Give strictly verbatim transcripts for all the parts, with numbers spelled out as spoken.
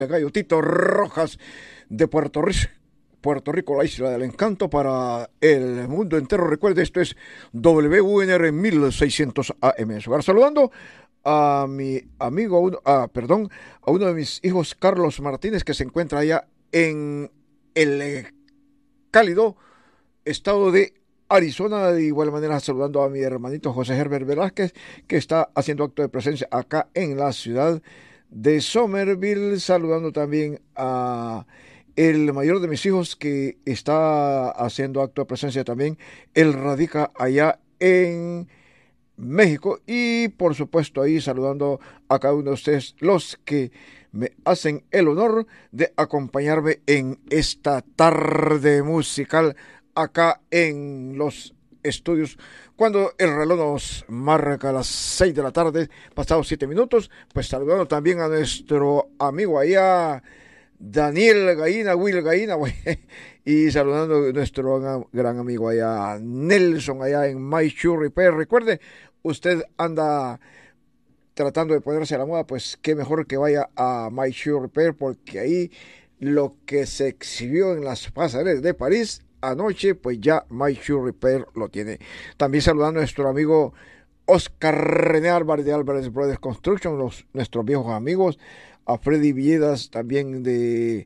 Gallo Tito Rojas de Puerto Rico. Puerto Rico, la isla del encanto para el mundo entero. Recuerde, esto es W U N R mil seiscientos A M. Ahora saludando a mi amigo, a uno, a, perdón, a uno de mis hijos, Carlos Martínez, que se encuentra allá en el eh, cálido estado de Arizona. De igual manera, saludando a mi hermanito José Herbert Velázquez, que está haciendo acto de presencia acá en la ciudad de Somerville. Saludando también a el mayor de mis hijos, que está haciendo acto de presencia también. Él radica allá en México. Y por supuesto ahí saludando a cada uno de ustedes, los que me hacen el honor de acompañarme en esta tarde musical acá en los estudios, cuando el reloj nos marca las seis de la tarde, pasados siete minutos. Pues saludando también a nuestro amigo allá, Daniel Gallina, Will Gallina, y saludando a nuestro gran amigo allá, Nelson, allá en My Shoe Repair. Recuerde, usted anda tratando de ponerse a la moda, pues qué mejor que vaya a My Shoe Repair, porque ahí lo que se exhibió en las pasarelas de París anoche, pues ya My Shoe Repair lo tiene. También saludando a nuestro amigo Oscar René Álvarez de Álvarez Brothers Construction, los, nuestros viejos amigos, a Freddy Villedas también de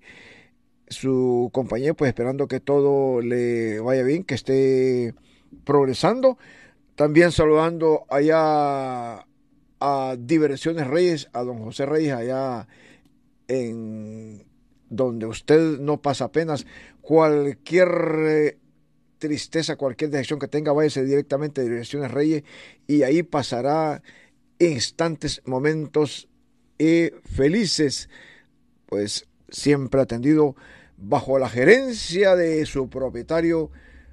su compañía, pues esperando que todo le vaya bien, que esté progresando. También saludando allá a Diversiones Reyes, a don José Reyes, allá en donde usted no pasa penas. Cualquier eh, tristeza, cualquier decepción que tenga, váyase directamente a Diversiones Reyes y ahí pasará instantes, momentos y felices, pues siempre atendido bajo la gerencia de su propietario,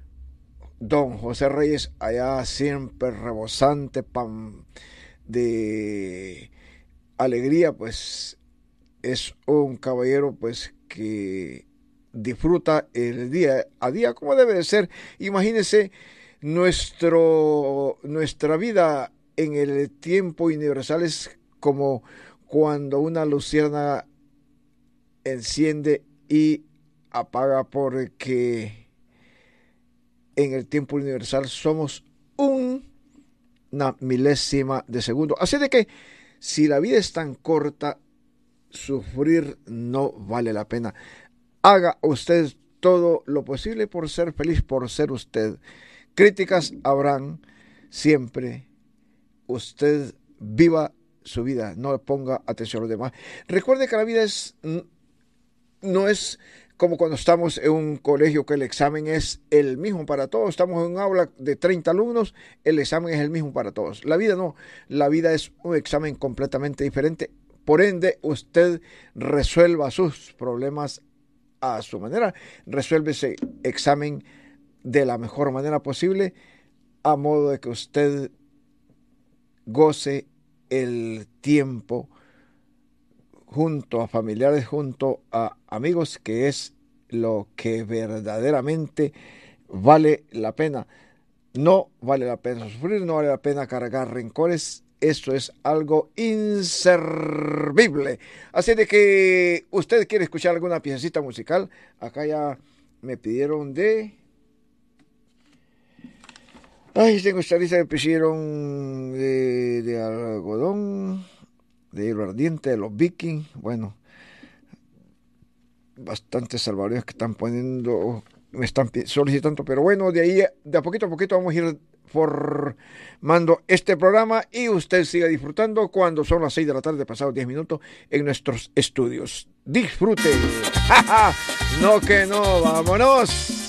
don José Reyes, allá siempre rebosante pan de alegría. Pues es un caballero pues que disfruta el día a día como debe de ser. Imagínese nuestro, nuestra vida en el tiempo universal es como cuando una luciérnaga enciende y apaga, porque en el tiempo universal somos un, una milésima de segundo. Así de que si la vida es tan corta, sufrir no vale la pena. Haga usted todo lo posible por ser feliz, por ser usted. Críticas habrán siempre. Usted viva su vida, no ponga atención a los demás. Recuerde que la vida es no es como cuando estamos en un colegio, que el examen es el mismo para todos. Estamos en un aula de treinta alumnos, el examen es el mismo para todos. La vida no, la vida es un examen completamente diferente. Por ende, usted resuelva sus problemas a su manera. Resuelve ese examen de la mejor manera posible, a modo de que usted goce el tiempo junto a familiares, junto a amigos, que es lo que verdaderamente vale la pena. No vale la pena sufrir, no vale la pena cargar rencores. Esto es algo inservible. Así de que usted quiere escuchar alguna piececita musical. Acá ya me pidieron de... Ay, tengo esta lista, me pidieron de, de algodón, de hilo ardiente, de los Vikings. Bueno, bastantes salvadoreños que están poniendo, me están solicitando, pero bueno, de ahí, de a poquito a poquito vamos a ir formando este programa y usted siga disfrutando cuando son las seis de la tarde, pasados diez minutos en nuestros estudios. Disfrute. No que no, vámonos.